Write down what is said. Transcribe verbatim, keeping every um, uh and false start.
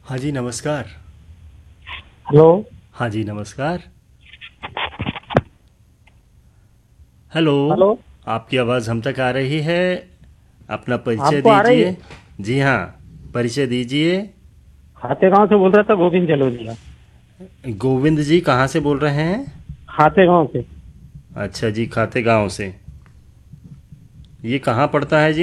हाँ जी, नमस्कार। हेलो। हाँ जी, नमस्कार। हेलो। हेलो। आपकी आवाज़ हम तक आ रही है। अपना परिचय आपको आ रही दीजिए। है? जी हाँ, परिचय दीजिए। खाते गांव से बोल रहा था, गोविंद जलोदिया। गोविंद जी कहाँ से बोल रहे हैं? खाते गांव से। अच्छा जी, खाते गांव से। ये कहाँ पड़ता है जी?